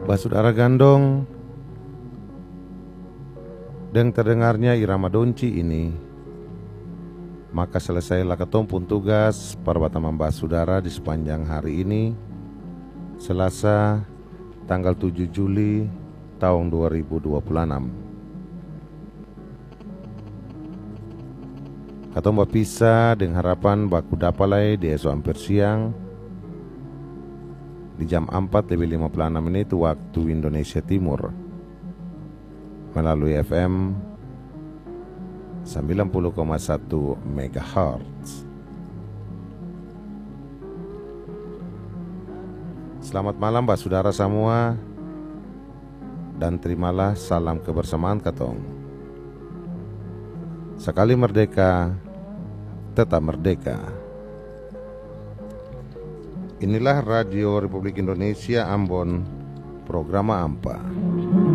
Basudara gandong dan terdengarnya irama donci ini, maka selesailah ketong pun tugas perbataan basudara di sepanjang hari ini, Selasa tanggal 7 Juli tahun 2026. Katong berpisah dengan harapan baku dapalai di esok hampir siang di jam 4:56 waktu Indonesia Timur melalui FM 90,1 MHz. Selamat malam saudara semua, dan terimalah salam kebersamaan katong. Sekali merdeka, tetap merdeka. Inilah Radio Republik Indonesia Ambon, program AMPA.